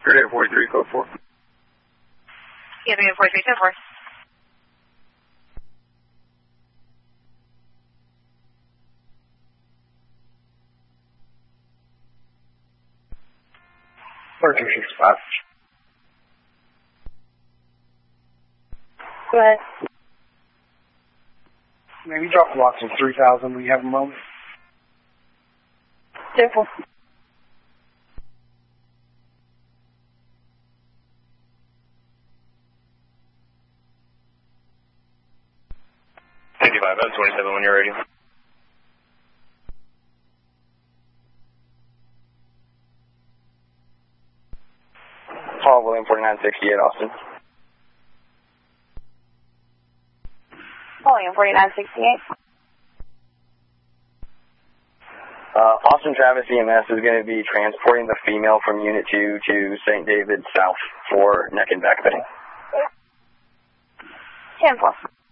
Grenade 43, code 4. Yeah, Grenade 43, code 4. Parker 65. Go ahead. Maybe drop the blocks of 3,000 when you have a moment. Careful. Out 27 when you're ready. Paul, William 4968, Austin. William 4968. Austin Travis EMS is going to be transporting the female from Unit 2 to St. David South for neck and back pain. 10-4.